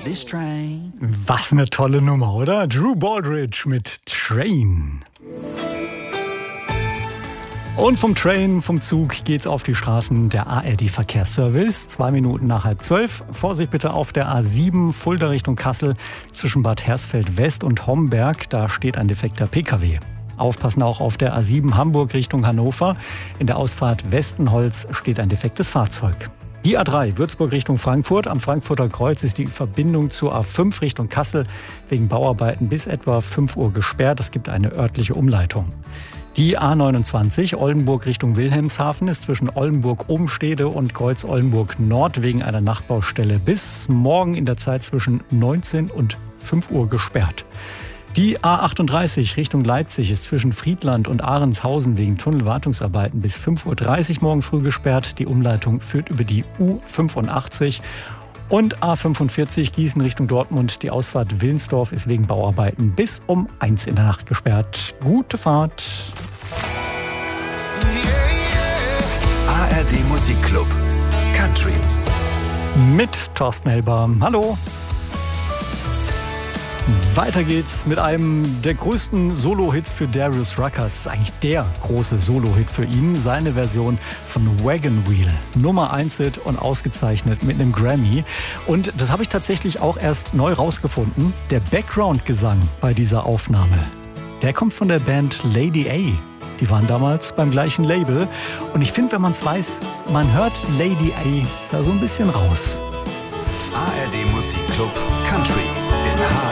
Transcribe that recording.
this train. Was eine tolle Nummer, oder? Drew Baldridge mit Train. Und vom Train, vom Zug geht's auf die Straßen der ARD-Verkehrsservice. 2 Minuten nach 11:30. Vorsicht bitte auf der A7 Fulda Richtung Kassel zwischen Bad Hersfeld West und Homberg. Da steht ein defekter PKW. Aufpassen auch auf der A7 Hamburg Richtung Hannover. In der Ausfahrt Westenholz steht ein defektes Fahrzeug. Die A3 Würzburg Richtung Frankfurt. Am Frankfurter Kreuz ist die Verbindung zur A5 Richtung Kassel wegen Bauarbeiten bis etwa 5 Uhr gesperrt. Es gibt eine örtliche Umleitung. Die A29 Oldenburg Richtung Wilhelmshaven ist zwischen Oldenburg-Obenstede und Kreuz-Oldenburg Nord wegen einer Nachtbaustelle bis morgen in der Zeit zwischen 19 und 5 Uhr gesperrt. Die A38 Richtung Leipzig ist zwischen Friedland und Ahrenshausen wegen Tunnelwartungsarbeiten bis 5:30 Uhr morgen früh gesperrt. Die Umleitung führt über die U85. Und A45 Gießen Richtung Dortmund. Die Ausfahrt Willensdorf ist wegen Bauarbeiten bis um 1 in der Nacht gesperrt. Gute Fahrt. ARD Musikclub Country Mit Thorsten Helber. Hallo. Weiter geht's mit einem der größten Solo-Hits für Darius Rucker. Das ist eigentlich der große Solo-Hit für ihn. Seine Version von Wagon Wheel. Nummer 1-Hit und ausgezeichnet mit einem Grammy. Und das habe ich tatsächlich auch erst neu rausgefunden. Der Background-Gesang bei dieser Aufnahme, der kommt von der Band Lady A. Die waren damals beim gleichen Label. Und ich finde, wenn man es weiß, man hört Lady A da so ein bisschen raus. ARD Musikclub Country in